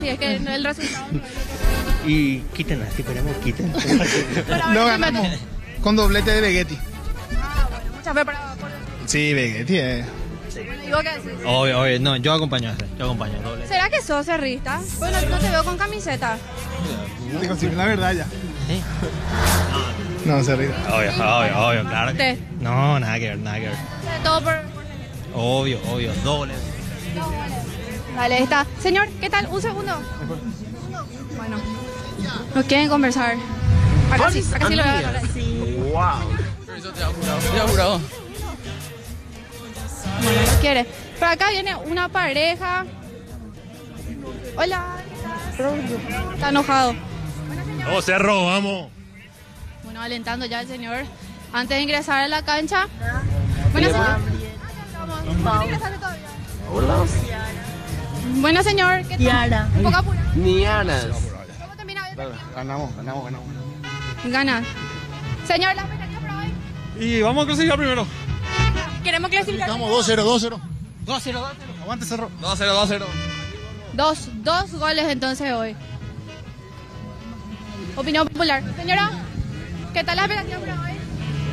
Si es que el resultado no es. Y quiten, así esperamos, quiten. Lo ganamos con doblete de Vegetti. Ah, bueno, mucha fe para... Sí, Vegetti. Bueno, ¿y vos qué decís? Obvio, no, yo acompaño doble. ¿Será que sos cerrista? Bueno, no te veo con camiseta. Digo, sí, la verdad ya. ¿Sí? No, se ríe. Obvio, claro. ¿Usted? No, nada que ver. Todo por... Obvio, doble. Vale, ahí está. Señor, ¿qué tal? Un segundo. Bueno, ¿no quieren conversar? Acá sí lo voy a agarrar. Ya jurado. Bueno, no quiere. Por acá viene una pareja. Hola. Está enojado. ¡Oh, cerro, vamos! Bueno, alentando ya al señor antes de ingresar a la cancha. Bueno, señor. ¿No ingresaste todavía? Hola. Bueno, señor, ¿qué tal? Un poco apurado. Nianas. ¿Cómo termina hoy? Ganamos. Gana. Señor, ¿la expectativa para hoy? Y vamos a clasificar primero. Queremos clasificar. Estamos 2-0. 2-0. Aguante, Cerro. 2-0. Dos goles entonces hoy. Opinión popular. Señora, ¿qué tal la expectativa para hoy?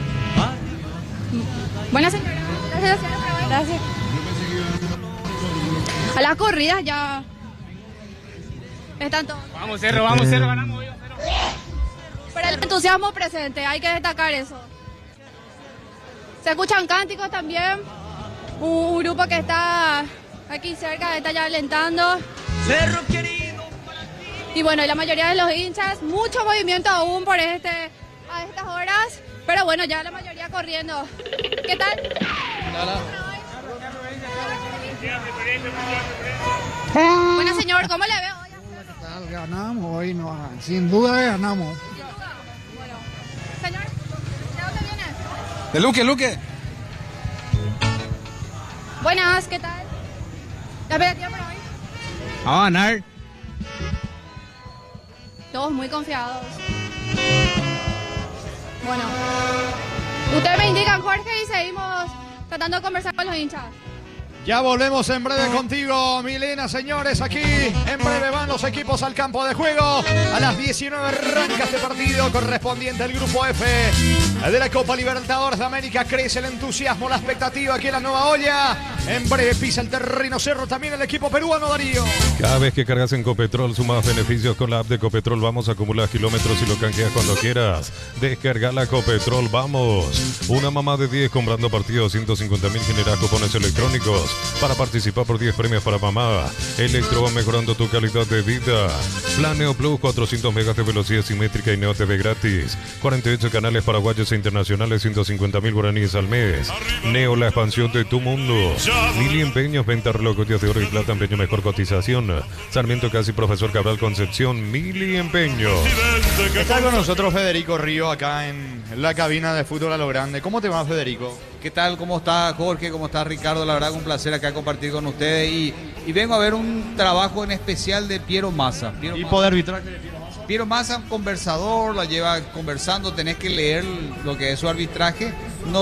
Buena señora. Gracias para hoy. Gracias. A las corridas ya están todos. Vamos, Cerro, ganamos hoy. Pero el entusiasmo presente, hay que destacar eso. Se escuchan cánticos también. Un grupo que está aquí cerca está ya alentando. Cerro querido. Y bueno, la mayoría de los hinchas, mucho movimiento aún por a estas horas. Pero bueno, ya la mayoría corriendo. ¿Qué tal? Bueno, señor, ¿cómo le veo hoy? Ganamos hoy, no, sin duda ganamos. Bueno, señor, ¿de dónde viene? De Luque. Buenas, ¿qué tal? ¿La expectativa para hoy? Vamos a ganar. Todos muy confiados. Bueno, ustedes me indican, Jorge, y seguimos tratando de conversar con los hinchas. Ya volvemos en breve contigo, Milena, señores. Aquí en breve van los equipos al campo de juego. A las 19 arranca este partido correspondiente al Grupo F de la Copa Libertadores de América. Crece el entusiasmo, la expectativa aquí en la Nueva Olla. En breve pisa el terreno Cerro también el equipo peruano, Darío. Cada vez que cargas en Copetrol sumas beneficios con la app de Copetrol. Vamos a acumular kilómetros y lo canjeas cuando quieras. Descarga la Copetrol, vamos. Una mamá de 10 comprando partidos 150.000 generas cupones electrónicos para participar por 10 premios para mamá. Electro va mejorando tu calidad de vida. Plan Neo Plus, 400 megas de velocidad simétrica y Neo TV gratis. 48 canales paraguayos e internacionales, 150.000 guaraníes al mes. Neo, la expansión de tu mundo. Mili Empeños, venta relojes de oro y plata, empeño mejor cotización. Sarmiento Casi, Profesor Cabral Concepción, Mili Empeños. Está con nosotros Federico Río acá en la cabina de Fútbol a lo Grande. ¿Cómo te va, Federico? ¿Qué tal? ¿Cómo está Jorge? ¿Cómo está Ricardo? La verdad, un placer acá compartir con ustedes. Y vengo a ver un trabajo en especial de Piero Massa. ¿Tipo de arbitraje de Piero Massa? Piero Massa, conversador, la lleva conversando, tenés que leer lo que es su arbitraje.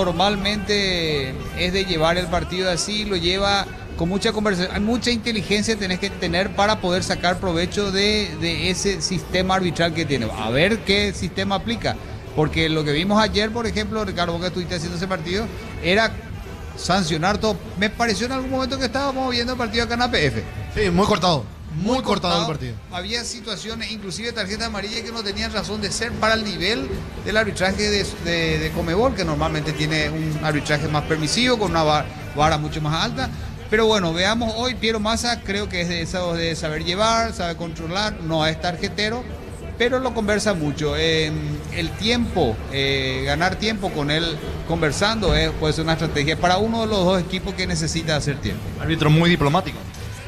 Normalmente es de llevar el partido así, lo lleva con mucha conversación, mucha inteligencia tenés que tener para poder sacar provecho de ese sistema arbitral que tiene. A ver qué sistema aplica. Porque lo que vimos ayer, por ejemplo, Ricardo, vos que estuviste haciendo ese partido, era sancionar todo. Me pareció en algún momento que estábamos viendo el partido acá en APF. Sí, muy cortado. Muy cortado el partido. Había situaciones, inclusive tarjetas amarillas, que no tenían razón de ser para el nivel del arbitraje de Conmebol, que normalmente tiene un arbitraje más permisivo, con una vara mucho más alta. Pero bueno, veamos hoy, Piero Massa creo que es de eso, de saber llevar, sabe controlar, no es tarjetero, pero lo conversa mucho. El tiempo, ganar tiempo con él conversando puede ser una estrategia para uno de los dos equipos que necesita hacer tiempo. Árbitro muy diplomático.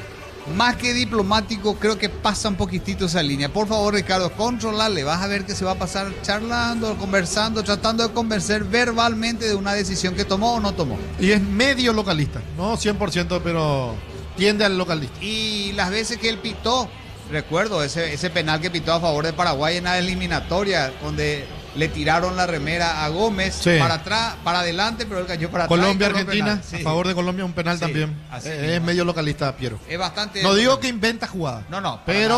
Más que diplomático, creo que pasa un poquitito esa línea. Por favor, Ricardo, controlarle. Vas a ver que se va a pasar charlando, conversando, tratando de convencer verbalmente de una decisión que tomó o no tomó. Y es medio localista, no 100%, pero tiende al localista. Y las veces que él pitó, recuerdo ese penal que pitó a favor de Paraguay en la eliminatoria, donde le tiraron la remera a Gómez Sí. para atrás, para adelante, pero él cayó para atrás. Colombia, y cobró Argentina, penal. Sí. a favor de Colombia, un penal Sí, también. así Es mismo. medio localista, Piero. Es bastante. No digo que inventa jugada. No, no, para Pero